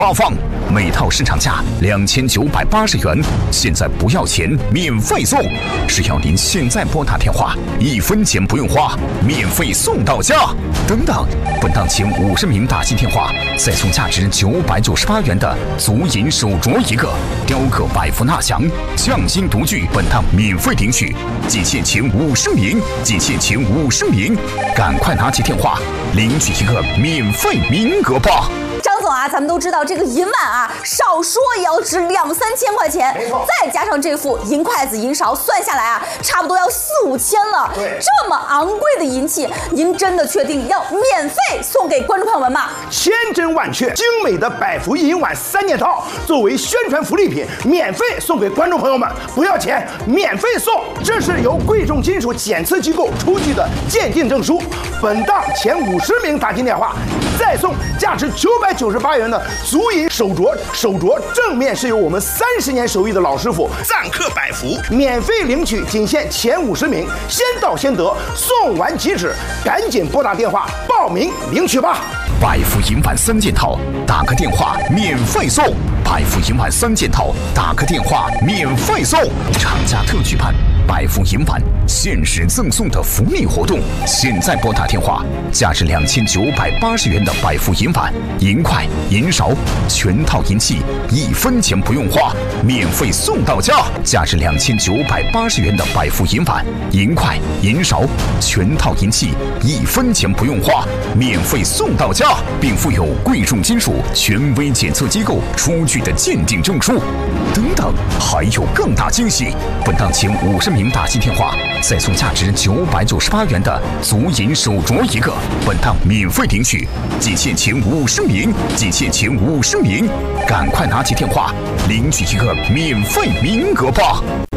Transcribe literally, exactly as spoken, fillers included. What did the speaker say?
发放，每套市场价两千九百八十元，现在不要钱，免费送。只要您现在拨打电话，一分钱不用花，免费送到家。等等，本档前五十名打进电话，再送价值九百九十八元的足银手镯一个，雕刻百福纳祥，匠心独具，本档免费领取。仅限前五十名，仅限前五十名，赶快拿起电话领取一个免费名额吧。 张总啊，咱们都知道这个银碗啊，少说也要值两三千块钱，再加上这副银筷子、银勺，算下来啊，差不多要四五千了。 对， 这么昂贵的银器，您真的确定要免费送给观众朋友们吗？ 千真万确，精美的百福银碗三件套，作为宣传福利品，免费送给观众朋友们，不要钱，免费送。这是由贵重金属检测机构出具的鉴定证书。本档前五十名打进电话，再送价值九百九十八元的足银手镯，手镯正面是由我们三十年手艺的老师傅赞刻百福，免费领取，仅限前五十名，先到先得，送完即止，赶紧拨打电话报名领取吧。 百福银碗三件套，打个电话免费送。百福银碗三件套，打个电话免费送。厂家特举办百福银碗限时赠送的福利活动，现在拨打电话，价值两千九百八十元的百福银碗、银筷、银勺，全套银器一分钱不用花，免费送到家。价值两千九百八十元的百福银碗、银筷、银勺，全套银器一分钱不用花，免费送到家，并附有贵重金属权威检测机构出具的鉴定证书。等等，还有更大惊喜！本档前五十名打进电话，再送价值九百九十八元的足银手镯一个，本档免费领取。仅限前五十名，仅限前五十名，赶快拿起电话领取一个免费名额吧！